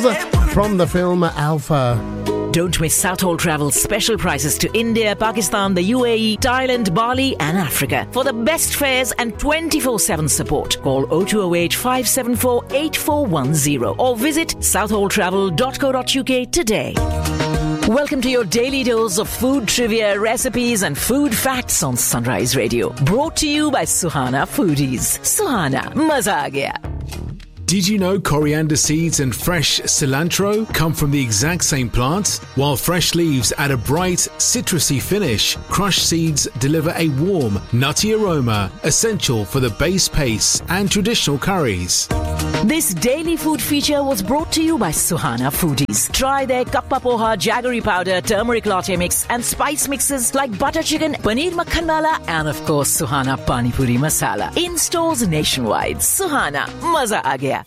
from the film Alpha. Don't miss Southall Travel's special prices to India, Pakistan, the UAE, Thailand, Bali and Africa. For the best fares and 24/7 support, call 0208 574 8410 or visit southalltravel.co.uk today. Welcome to your daily dose of food trivia, recipes and food facts on Sunrise Radio. Brought to you by Suhana Foodies. Suhana, maza aa gaya. Did you know coriander seeds and fresh cilantro come from the exact same plant? While fresh leaves add a bright, citrusy finish, crushed seeds deliver a warm, nutty aroma essential for the base paste and traditional curries. This daily food feature was brought to you by Suhana Foodies. Try their kappa poha, jaggery powder, turmeric latte mix and spice mixes like butter chicken, paneer makhan wala and of course Suhana Pani Puri Masala. In stores nationwide. Suhana, maza aa gaya.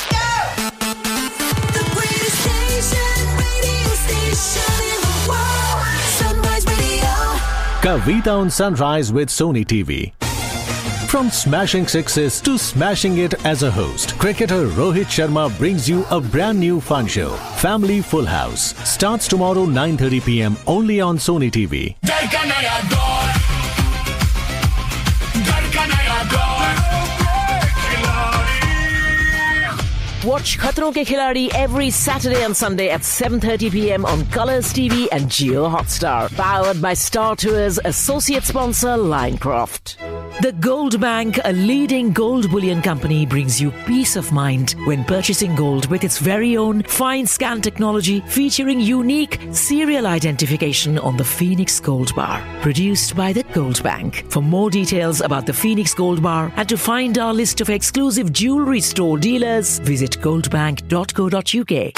The greatest radio station in the world. Sunrise Radio. Kavita on Sunrise with Sony TV. From smashing sixes to smashing it as a host, cricketer Rohit Sharma brings you a brand new fun show, Family Full House. Starts tomorrow 9:30 p.m. only on Sony TV. Watch Khatron Ke Khiladi every Saturday and Sunday at 7:30 p.m. on Colors TV and Jio Hotstar. Powered by Star Tours, associate sponsor Linecroft. The Gold Bank, a leading gold bullion company, brings you peace of mind when purchasing gold with its very own fine scan technology featuring unique serial identification on the Phoenix Gold Bar. Produced by the Gold Bank. For more details about the Phoenix Gold Bar and to find our list of exclusive jewelry store dealers, visit goldbank.co.uk.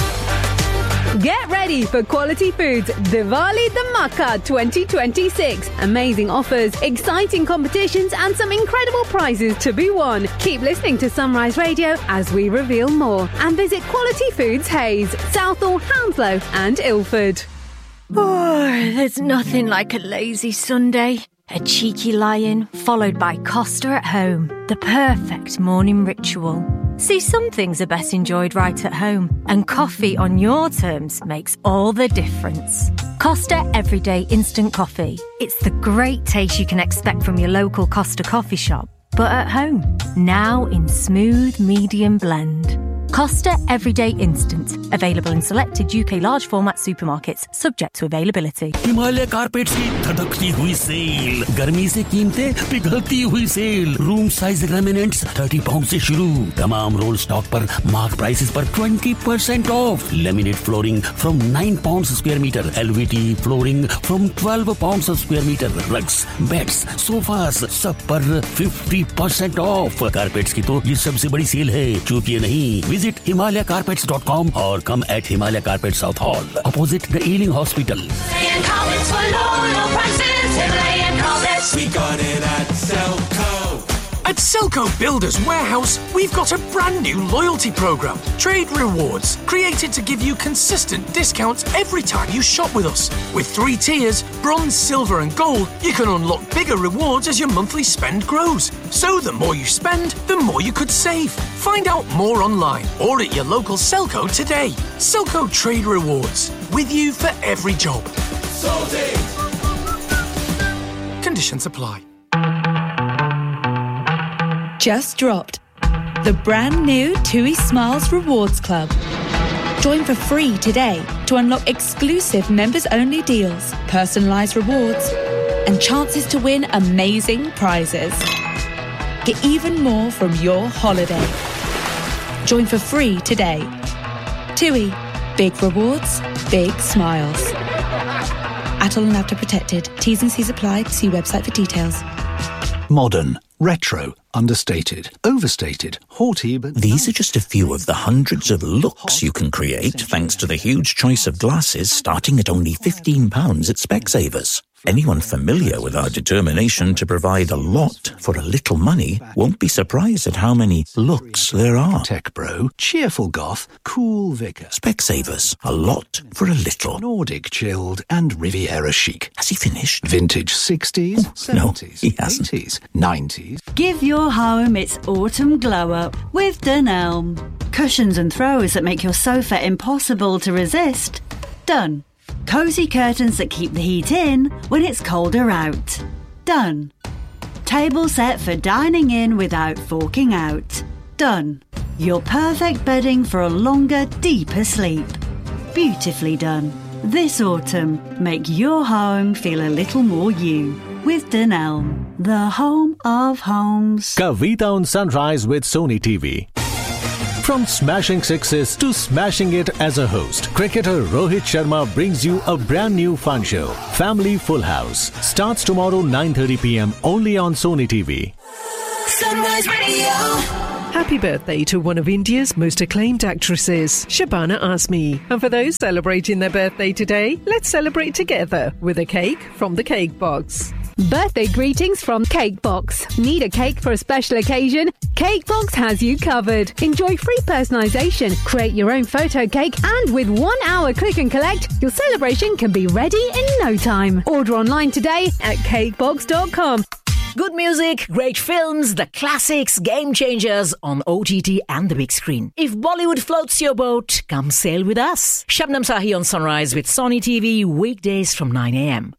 Get ready for Quality Foods Diwali Dhamaka 2026. Amazing offers, exciting competitions and some incredible prizes to be won. Keep listening to Sunrise Radio as we reveal more. And visit Quality Foods Hayes, Southall, Hounslow and Ilford. Oh, there's nothing like a lazy Sunday. A cheeky lie-in followed by Costa at home. The perfect morning ritual. See, some things are best enjoyed right at home, and coffee on your terms makes all the difference. Costa Everyday Instant Coffee. It's the great taste you can expect from your local Costa coffee shop, but at home. Now in smooth medium blend. Costa Everyday Instant. Available in selected UK large format supermarkets, subject to availability. Himalaya carpets की धड़कती हुई cell, गर्मी से कीमतें पिघलती हुई cell, room size laminates 30 pound से शुरू, तमाम role stock पर मार्क प्राइसेस पर 20% of, laminate flooring from 9 pounds square metre, LVT flooring from 12 pounds square metre, rugs, beds, sofas सब पर 50% ऑफ. कारपेट्स की तो ये सबसे बड़ी सेल है, चूकिए नहीं. Visit HimalayaCarpets.com or come at Himalaya Carpets South Hall, opposite the Ealing Hospital. Himalayan Carpets for low prices. Himalayan Carpets. We got it at Selco. At Selco Builders Warehouse, we've got a brand new loyalty program, Trade Rewards, created to give you consistent discounts every time you shop with us. With 3 tiers, bronze, silver and gold, you can unlock bigger rewards as your monthly spend grows. So the more you spend, the more you could save. Find out more online or at your local Selco today. Selco Trade Rewards, with you for every job. Sold it. Conditions apply. Just dropped the brand new TUI Smiles Rewards Club. Join for free today to unlock exclusive members-only deals, personalised rewards, and chances to win amazing prizes. Get even more from your holiday. Join for free today. TUI. Big rewards, big smiles. Atoll and Apta protected. T's and C's apply. See website for details. Modern, retro, understated, overstated, haughty, but... These are just a few of the hundreds of looks you can create thanks to the huge choice of glasses starting at only £15 at Specsavers. Anyone familiar with our determination to provide a lot for a little money won't be surprised at how many looks there are. Tech Bro, cheerful goth, cool vicar. Specsavers, a lot for a little. Nordic chilled and Riviera chic. Has he finished? Vintage 60s, 70s, no, he hasn't. 80s, 90s. Give your home its autumn glow up with Dunelm. Cushions and throws that make your sofa impossible to resist. Done. Cosy curtains that keep the heat in when it's colder out. Done. Table set for dining in without forking out. Done. Your perfect bedding for a longer, deeper sleep. Beautifully done. This autumn, make your home feel a little more you with Dunelm, the home of homes. Kavita on Sunrise with Sony TV. From smashing sixes to smashing it as a host, cricketer Rohit Sharma brings you a brand new fun show, Family Full House. Starts tomorrow 9:30 p.m. only on Sony TV. Sunrise Radio. Happy birthday to one of India's most acclaimed actresses, Shabana Azmi. And for those celebrating their birthday today, let's celebrate together with a cake from the Cake Box. Birthday greetings from Cake Box. Need a cake for a special occasion? Cake Box has you covered. Enjoy free personalisation, create your own photo cake, and with 1 hour click and collect, your celebration can be ready in no time. Order online today at cakebox.com. Good music, great films, the classics, game changers on OTT and the big screen. If Bollywood floats your boat, come sail with us. Shabnam Sahi on Sunrise with Sony TV, weekdays from 9 a.m.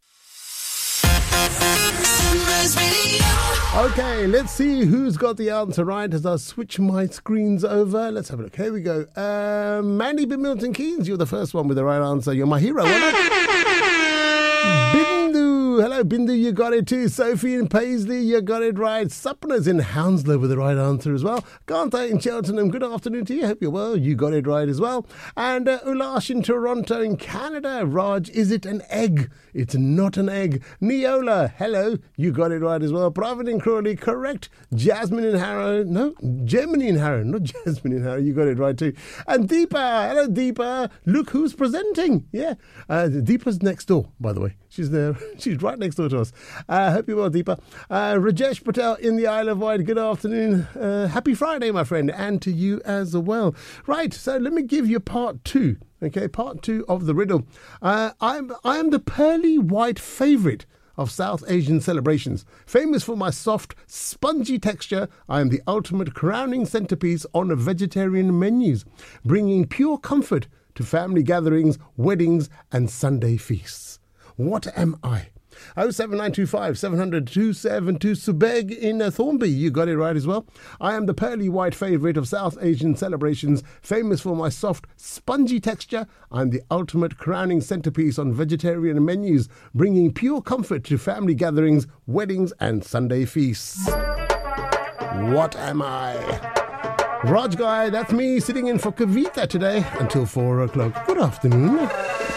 Okay, let's see who's got the answer right as I switch my screens over. Let's have a look. Here we go. Mandy B. Milton Keynes, you're the first one with the right answer. You're my hero, wasn't it? Bindu. Hello, Bindu, you got it too. Sophie in Paisley, you got it right. Sapna's in Hounslow with the right answer as well. Kanta in Cheltenham, good afternoon to you. Hope you're well. You got it right as well. And Ulash in Toronto in Canada. Raj, is it an egg? It's not an egg. Neola, hello. You got it right as well. Pravin in Crawley, correct. Jasmine in Harrow. No, Germany in Harrow, not Jasmine in Harrow. You got it right too. And Deepa, hello Deepa. Look who's presenting. Yeah, Deepa's next door, by the way. She's there. She's right next door to us. Hope you're well, Deepa. Rajesh Patel in the Isle of Wight. Good afternoon. Happy Friday, my friend, and to you as well. Right, so let me give you part two. Okay, part two of the riddle. I am the pearly white favourite of South Asian celebrations. Famous for my soft, spongy texture, I am the ultimate crowning centrepiece on vegetarian menus, bringing pure comfort to family gatherings, weddings, and Sunday feasts. What am I? 07925 700 272. Subeg in Thornby, you got it right as well. I am the pearly white favourite of South Asian celebrations, famous for my soft, spongy texture. I'm the ultimate crowning centrepiece on vegetarian menus, bringing pure comfort to family gatherings, weddings, and Sunday feasts. What am I? Raj Guy, that's me sitting in for Kavita today until 4 o'clock. Good afternoon.